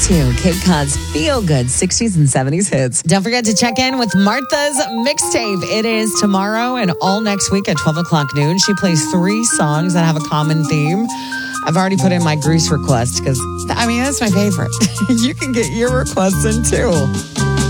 to Cape Cod's Feel Good 60s and 70s hits. Don't forget to check in with Martha's mixtape. It is tomorrow and all next week at 12 o'clock noon. She plays 3 songs that have a common theme. I've already put in my Grease request because, that's my favorite. You can get your requests in too.